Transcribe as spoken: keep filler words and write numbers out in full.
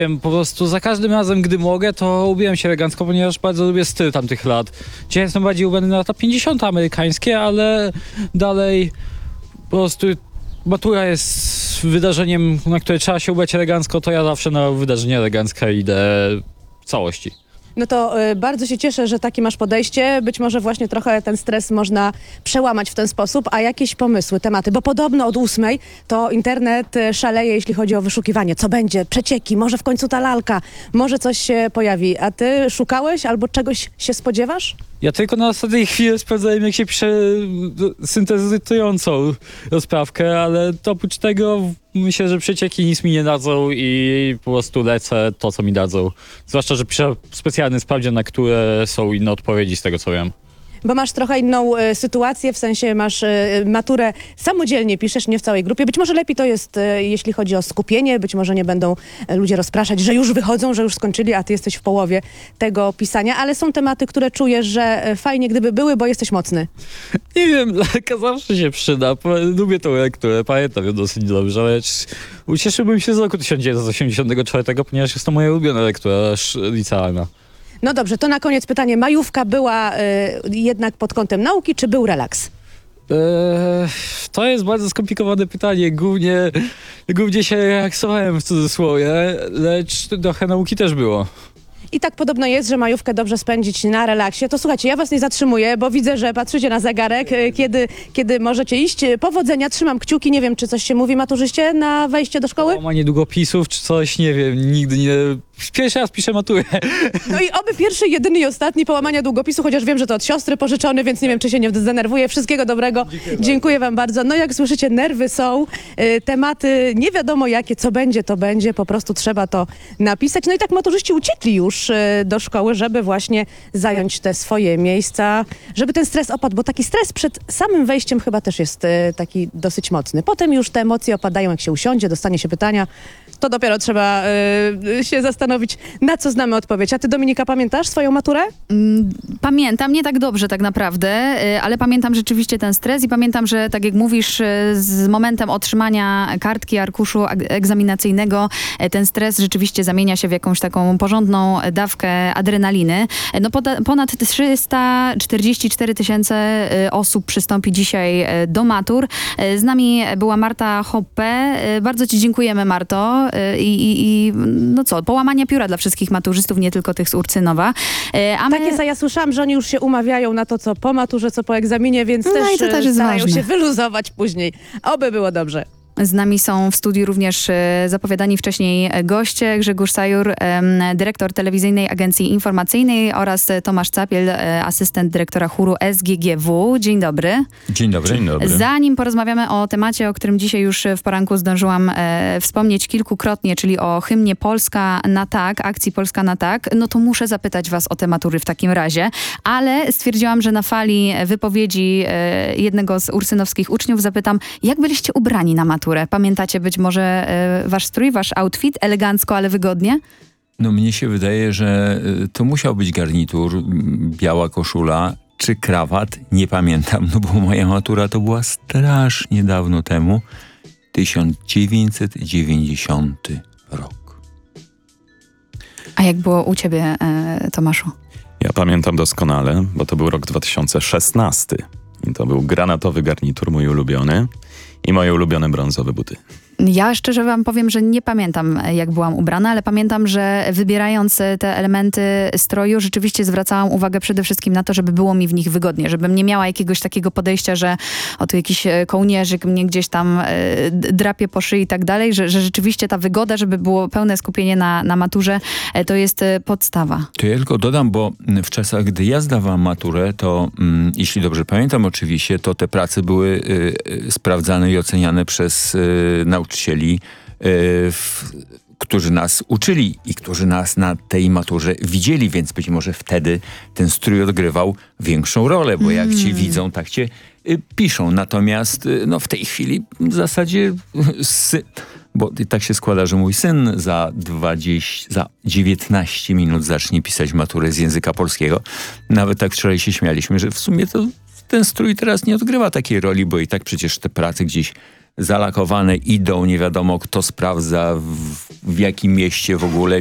Wiem, po prostu za każdym razem, gdy mogę, to ubieram się elegancko, ponieważ bardzo lubię styl tamtych lat. Dzisiaj jestem bardziej ubrany na lata pięćdziesiąte amerykańskie, ale dalej po prostu matura jest wydarzeniem, na które trzeba się ubrać elegancko, to ja zawsze na wydarzenie eleganckie idę w całości. No to y, bardzo się cieszę, że takie masz podejście. Być może właśnie trochę ten stres można przełamać w ten sposób. A jakieś pomysły, tematy? Bo podobno od ósmej to internet y, szaleje, jeśli chodzi o wyszukiwanie. Co będzie? Przecieki? Może w końcu ta lalka? Może coś się pojawi? A ty szukałeś albo czegoś się spodziewasz? Ja tylko na ostatniej chwili sprawdzałem, jak się pisze syntezującą rozprawkę, ale to oprócz tego myślę, że przecieki nic mi nie dadzą i po prostu lecę to, co mi dadzą. Zwłaszcza, że piszę specjalny sprawdzian, na które są inne odpowiedzi z tego, co wiem. Bo masz trochę inną y, sytuację, w sensie masz y, maturę, samodzielnie piszesz, nie w całej grupie. Być może lepiej to jest, y, jeśli chodzi o skupienie, być może nie będą y, ludzie rozpraszać, że już wychodzą, że już skończyli, a ty jesteś w połowie tego pisania, ale są tematy, które czujesz, że y, fajnie gdyby były, bo jesteś mocny. Nie wiem, lalka zawsze się przyda. Lubię tą lekturę, pamiętam ją dosyć dobrze, lecz ucieszyłbym się z roku tysiąc dziewięćset osiemdziesiątego czwartego, ponieważ jest to moja ulubiona lektura licealna. No dobrze, to na koniec pytanie. Majówka była y, jednak pod kątem nauki, czy był relaks? Eee, to jest bardzo skomplikowane pytanie. Głównie, głównie się relaksowałem w cudzysłowie, lecz trochę nauki też było. I tak podobno jest, że majówkę dobrze spędzić na relaksie. To słuchajcie, ja was nie zatrzymuję, bo widzę, że patrzycie na zegarek, y, kiedy, kiedy możecie iść. Powodzenia, trzymam kciuki. Nie wiem, czy coś się mówi maturzyście na wejście do szkoły? Łamanie długopisów czy coś, nie wiem, nigdy nie... Pierwszy raz piszę maturę. No i oby pierwszy, jedyny i ostatni połamania długopisu, chociaż wiem, że to od siostry pożyczony, więc nie wiem, czy się nie zdenerwuję. Wszystkiego dobrego. Dziękuję, Dziękuję wam bardzo. No jak słyszycie, nerwy są, y, tematy nie wiadomo jakie, co będzie, to będzie. Po prostu trzeba to napisać. No i tak maturzyści uciekli już y, do szkoły, żeby właśnie zająć te swoje miejsca, żeby ten stres opadł, bo taki stres przed samym wejściem chyba też jest y, taki dosyć mocny. Potem już te emocje opadają, jak się usiądzie, dostanie się pytania. To dopiero trzeba y, się zastanowić, na co znamy odpowiedź. A ty, Dominika, pamiętasz swoją maturę? Pamiętam, nie tak dobrze tak naprawdę, y, ale pamiętam rzeczywiście ten stres i pamiętam, że tak jak mówisz, y, z momentem otrzymania kartki, arkuszu ag- egzaminacyjnego, y, ten stres rzeczywiście zamienia się w jakąś taką porządną dawkę adrenaliny. Y, no poda- ponad trzysta czterdzieści cztery tysiące y, osób przystąpi dzisiaj y, do matur. Y, z nami była Marta Hoppe. Y, bardzo ci dziękujemy, Marto. I, i, i no co, połamania pióra dla wszystkich maturzystów, nie tylko tych z Urcynowa. A my... Tak jest, a ja słyszałam, że oni już się umawiają na to, co po maturze, co po egzaminie, więc No też, i to też jest starają ważne. się wyluzować później. Oby było dobrze. Z nami są w studiu również e, zapowiadani wcześniej goście. Grzegorz Sajur, e, dyrektor telewizyjnej agencji informacyjnej oraz Tomasz Capiel, e, asystent dyrektora chóru S G G W. Dzień dobry. Dzień dobry. Dzień dobry. Zanim porozmawiamy o temacie, o którym dzisiaj już w poranku zdążyłam e, wspomnieć kilkukrotnie, czyli o hymnie Polska na tak, akcji Polska na tak, no to muszę zapytać was o te matury w takim razie. Ale stwierdziłam, że na fali wypowiedzi e, jednego z ursynowskich uczniów zapytam, jak byliście ubrani na maturę? Pamiętacie być może e, wasz strój, wasz outfit? Elegancko, ale wygodnie? No mnie się wydaje, że y, to musiał być garnitur, m, biała koszula czy krawat. Nie pamiętam, no bo moja matura to była strasznie dawno temu. tysiąc dziewięćset dziewięćdziesiąty rok. A jak było u ciebie, e, Tomaszu? Ja pamiętam doskonale, bo to był rok dwa tysiące szesnasty. I to był granatowy garnitur, mój ulubiony, i moje ulubione brązowe buty. Ja szczerze wam powiem, że nie pamiętam, jak byłam ubrana, ale pamiętam, że wybierając te elementy stroju, rzeczywiście zwracałam uwagę przede wszystkim na to, żeby było mi w nich wygodnie, żebym nie miała jakiegoś takiego podejścia, że o tu jakiś kołnierzyk mnie gdzieś tam e, drapie po szyi i tak dalej, że, że rzeczywiście ta wygoda, żeby było pełne skupienie na, na maturze, e, to jest e, podstawa. To ja tylko dodam, bo w czasach, gdy ja zdawałam maturę, to mm, jeśli dobrze pamiętam oczywiście, to te prace były y, y, sprawdzane i oceniane przez y, nauczycieli, w, którzy nas uczyli i którzy nas na tej maturze widzieli, więc być może wtedy ten strój odgrywał większą rolę, bo jak cię widzą, tak cię y, piszą. Natomiast y, no, w tej chwili w zasadzie sy, bo tak się składa, że mój syn za dwadzieścia, za dziewiętnaście minut zacznie pisać maturę z języka polskiego. Nawet tak wczoraj się śmialiśmy, że w sumie to ten strój teraz nie odgrywa takiej roli, bo i tak przecież te prace gdzieś zalakowane idą, nie wiadomo kto sprawdza, w, w jakim mieście w ogóle,